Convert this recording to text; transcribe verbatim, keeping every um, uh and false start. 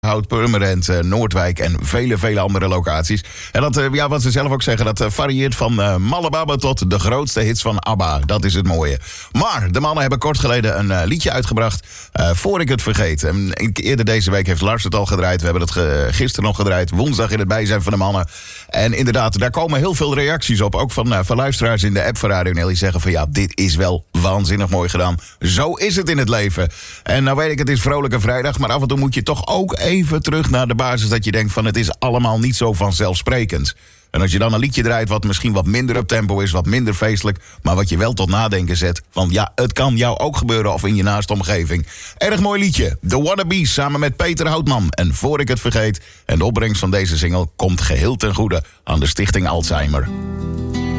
Hout, Purmerend, uh, Noordwijk en vele, vele andere locaties. En dat, uh, ja, wat ze zelf ook zeggen, dat uh, varieert van uh, Mallebabbe tot de grootste hits van ABBA. Dat is het mooie. Maar de mannen hebben kort geleden een uh, liedje uitgebracht, uh, voor ik het vergeet. En eerder deze week heeft Lars het al gedraaid. We hebben het ge- gisteren nog gedraaid, woensdag in het bijzijn van de mannen. En inderdaad, daar komen heel veel reacties op. Ook van, uh, van luisteraars in de app van Radio Nel. Die zeggen van ja, dit is wel waanzinnig mooi gedaan. Zo is het in het leven. En nou weet ik, het is Vrolijke Vrijdag, maar af en toe moet je toch ook even terug naar de basis, dat je denkt van het is allemaal niet zo vanzelfsprekend. En als je dan een liedje draait wat misschien wat minder op tempo is, wat minder feestelijk, maar wat je wel tot nadenken zet, van ja, het kan jou ook gebeuren of in je naaste omgeving. Erg mooi liedje. The Wannabes samen met Peter Houtman. En voor ik het vergeet, en de opbrengst van deze single komt geheel ten goede aan de Stichting Alzheimer.